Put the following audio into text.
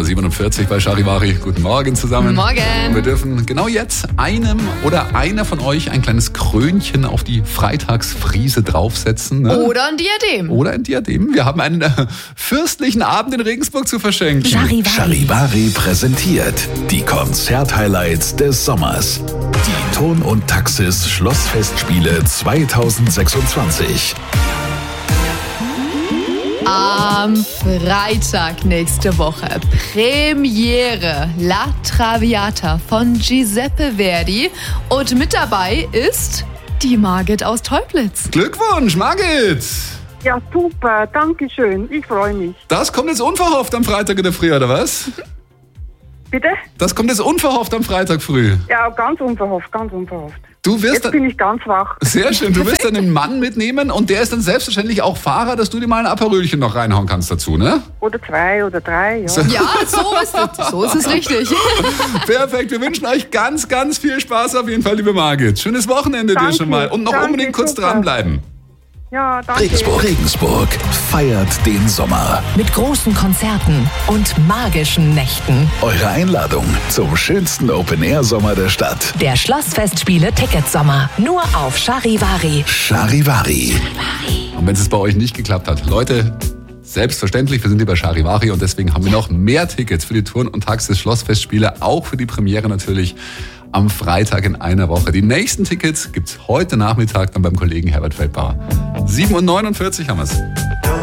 6.47 Uhr bei Charivari. Guten Morgen zusammen. Morgen. Und wir dürfen genau jetzt einem oder einer von euch ein kleines Krönchen auf die Freitagsfriese draufsetzen. Ne? Oder ein Diadem. Oder ein Diadem. Wir haben einen fürstlichen Abend in Regensburg zu verschenken. Charivari präsentiert die Konzert-Highlights des Sommers. Die Ton und Taxis Schlossfestspiele 2026. Am Freitag nächste Woche Premiere La Traviata von Giuseppe Verdi. Und mit dabei ist die Margit aus Teublitz. Glückwunsch, Margit! Ja, super, danke schön. Ich freue mich. Das kommt jetzt unverhofft am Freitag in der Früh, oder was? Bitte? Das kommt jetzt unverhofft am Freitag früh. Ja, ganz unverhofft, ganz unverhofft. Du wirst Jetzt bin ich ganz wach. Sehr schön. Du wirst dann einen Mann mitnehmen und der ist dann selbstverständlich auch Fahrer, dass du dir mal ein Aperölchen noch reinhauen kannst dazu, ne? Oder 2 oder 3, ja. Ja, so ist es richtig. Perfekt. Wir wünschen euch ganz, ganz viel Spaß auf jeden Fall, liebe Margit. Schönes Wochenende dir Danke. schon mal. Und noch Danke, unbedingt kurz super. dranbleiben. Ja, danke. Regensburg feiert den Sommer. Mit großen Konzerten und magischen Nächten. Eure Einladung zum schönsten Open-Air-Sommer der Stadt. Der Schlossfestspiele Ticketsommer. Nur auf Charivari. Charivari. Und wenn es bei euch nicht geklappt hat, Leute, selbstverständlich, wir sind hier bei Charivari und deswegen haben wir noch mehr Tickets für die Touren und Taxis Schlossfestspiele, auch für die Premiere natürlich am Freitag in einer Woche. Die nächsten Tickets gibt's heute Nachmittag dann beim Kollegen Herbert Feldbauer. 7.49 Uhr haben wir's.